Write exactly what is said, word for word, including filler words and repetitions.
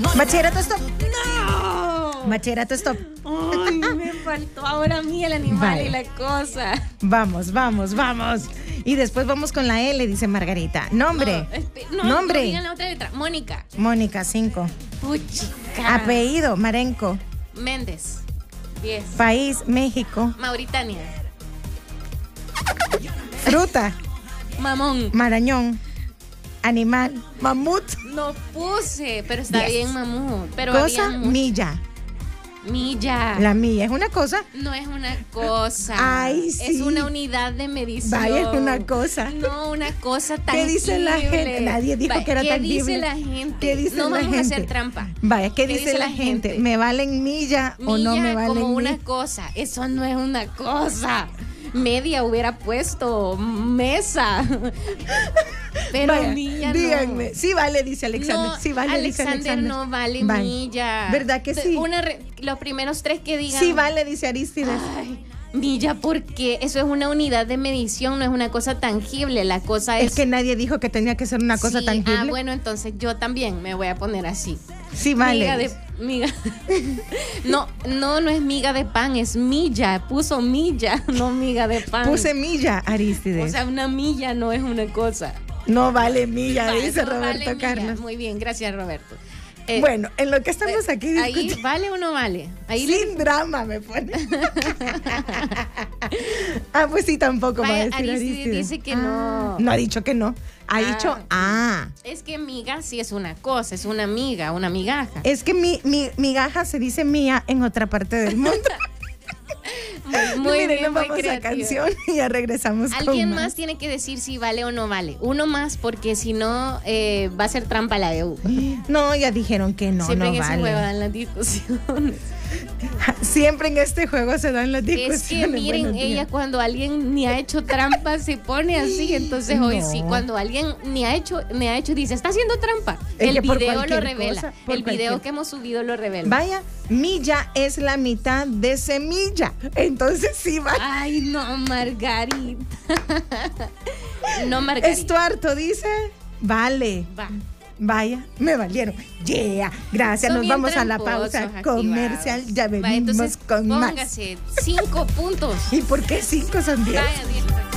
Bachillerato stop. ¡No! Bachillerato stop. Ay, me faltó ahora a mí el animal Vale. y la cosa. Vamos, vamos, vamos. Y después vamos con la L, dice Margarita. Nombre. No, espe- no, Nombre. no digan la otra letra. Mónica. Mónica, cinco. Puchica. Apellido, Marenco. Méndez. diez. País, México. Mauritania. Fruta, Mamón. Marañón. Animal, mamut. No puse, pero está Yes. bien mamut. Pero Cosa, había mucho- milla. Milla. La milla es una cosa. No es una cosa. Ay, sí. Es una unidad de medición. Vaya, es una cosa. No, una cosa ¿Qué tangible. dice la gente? Nadie dijo Vaya, que era ¿qué tangible. dice la gente? ¿Qué dice no la vamos gente? a hacer trampa. Vaya, ¿qué, dice, la gente? ¿Me valen milla, o no Milla me valen como una milla? cosa. Eso no es una cosa. Media hubiera puesto mesa. Pero Vaya, milla díganme. no. Sí vale, dice Alexander. No, sí vale, dice Alexander Alexander. no vale Vale. milla. ¿Verdad que sí? Una re- los primeros tres que digan. Sí vale, dice Aristides. Ay, milla, porque eso es una unidad de medición, no es una cosa tangible. La cosa es. Es que nadie dijo que tenía que ser una cosa Sí, tangible. Ah, bueno, entonces yo también me voy a poner así. Sí vale. Miga de. Miga. No, no, no es miga de pan, es milla. Puso milla, no miga de pan. Puse milla, Aristides. O sea, una milla no es una cosa. no vale milla, Vale, dice no Roberto vale milla. Carlos. Muy bien, gracias, Roberto. Eh, Bueno, en lo que estamos eh, aquí ahí discutiendo. vale o no vale. Ahí le- Sin drama me pone. ah, pues sí, tampoco va a Vaya, decir Aristides Aristides. dice que Ah, no. No ha dicho que no. Ha Ah. dicho ah. Es que miga sí es una cosa, es una miga, una migaja. Es que mi, mi migaja se dice mía en otra parte del mundo. Muy, muy Miren, bien, nos muy vamos a creativo. canción y ya regresamos con Alguien más. más tiene que decir si vale o no vale. Uno más, porque si no, eh, va a ser trampa la de U. No, ya dijeron que no, Siempre no en ese vale. juego dan las discusiones. Siempre en este juego se dan las discusiones. Es que miren, Buenos días. ella cuando alguien ni ha hecho trampa se pone así. Entonces hoy No. sí, cuando alguien ni ha hecho, ni ha hecho, dice, está haciendo trampa. Es El que por video lo cualquier revela. cosa, por El video cualquier- que hemos subido lo revela. Vaya, milla es la mitad de semilla. Entonces sí va. Ay, no, Margarita. No, Margarita. Estuarto dice, vale. Va. Vaya, me valieron. Yeah, gracias. Son Nos bien vamos a la tramposos, pausa activados. comercial. Ya Va, venimos entonces, con más. póngase cinco puntos. ¿Y por qué cinco son diez? Vaya, diez.